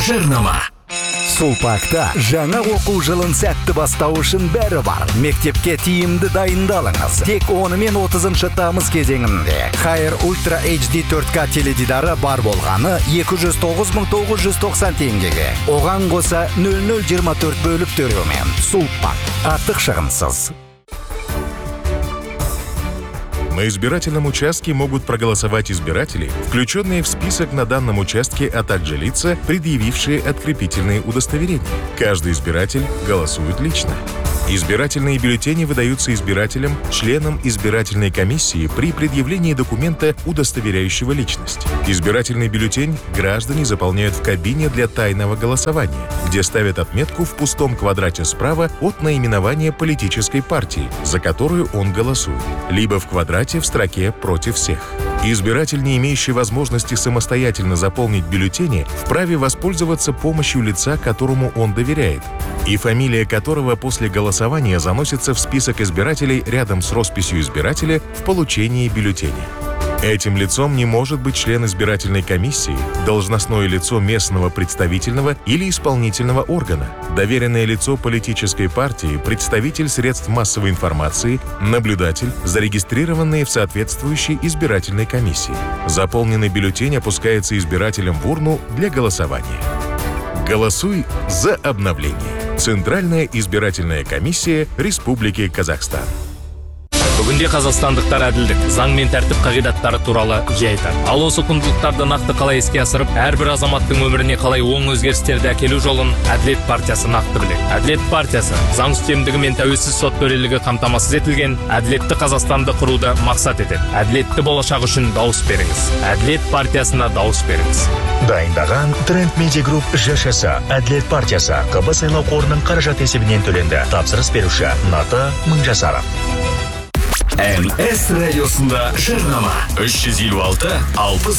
Жарнама. Сулпакта жаңа оқу жылын сәтті бастау үшін бәрі бар. Мектепке тиімді дайындалыңыз. Тек 10 мен 30 тамыз кезеңінде Haier Ultra HD 4K теледидары бар болғаны 209.990 теңгеге. Оған қоса 0024 бөліп төлеумен. Сулпак, артық шығынсыз. На избирательном участке могут проголосовать избиратели, включенные в список на данном участке, а также лица, предъявившие открепительные удостоверения. Каждый избиратель голосует лично. Избирательные бюллетени выдаются избирателям, членам избирательной комиссии при предъявлении документа, удостоверяющего личность. Избирательный бюллетень граждане заполняют в кабине для тайного голосования, где ставят отметку в пустом квадрате справа от наименования политической партии, за которую он голосует, либо в квадрате в строке «Против всех». Избиратель, не имеющий возможности самостоятельно заполнить бюллетени, вправе воспользоваться помощью лица, которому он доверяет, и фамилия которого после голосования заносится в список избирателей рядом с росписью избирателя в получении бюллетеня. Этим лицом не может быть член избирательной комиссии, должностное лицо местного представительного или исполнительного органа, доверенное лицо политической партии, представитель средств массовой информации, наблюдатель, зарегистрированные в соответствующей избирательной комиссии. Заполненный бюллетень опускается избирателем в урну для голосования. Голосуй за обновление. Центральная избирательная комиссия Республики Казахстан. Бүгінде қазақстандықтар әділдік, заң мен тәртіп қағидаттары туралы жай айтады. Ал осы құндылықтарды нақты қалай іске асырып, әрбір азаматтың өміріне қалай оң өзгерістерді әкелу жолын Әділет партиясы нақты біледі. Әділет партиясы заң үстемдігі мен тәуелсіз сот төрелігі қамтамасыз етілген әділетті Қазақстанды құруды мақсат етеді. Әділетті болашақ үшін дауыс беріңіз. Әділет партиясына дауыс беріңіз. Дайындаған Тренд Медиа Групп ЖШС Әділет партиясы КБ сайлау қорының қаражат есебінен төленді. Тапсырыс беруші Ната Мыңжасаров. МС радиосында жарнама 356 60